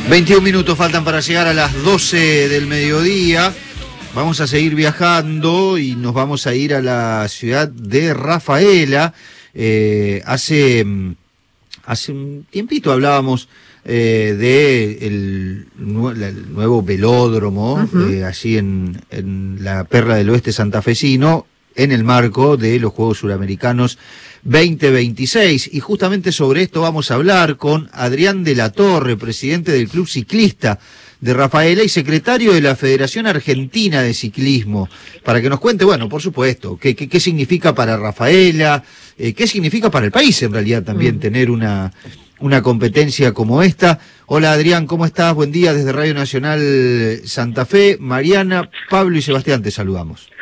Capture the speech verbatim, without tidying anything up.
veintiún minutos faltan para llegar a las doce del mediodía. Vamos a seguir viajando y nos vamos a ir a la ciudad de Rafaela. Eh, hace, hace un tiempito hablábamos eh, de el, el nuevo velódromo, uh-huh. eh, allí en, en la Perla del Oeste santafesino, en el marco de los Juegos Suramericanos veinte veintiséis. Y justamente sobre esto vamos a hablar con Adrián de la Torre, presidente del Club Ciclista de Rafaela y secretario de la Federación Argentina de Ciclismo, para que nos cuente, bueno, por supuesto, qué, qué, qué significa para Rafaela, eh, qué significa para el país en realidad también mm. tener una, una competencia como esta. Hola Adrián, ¿cómo estás? Buen día desde Radio Nacional Santa Fe. Mariana, Pablo y Sebastián te saludamos.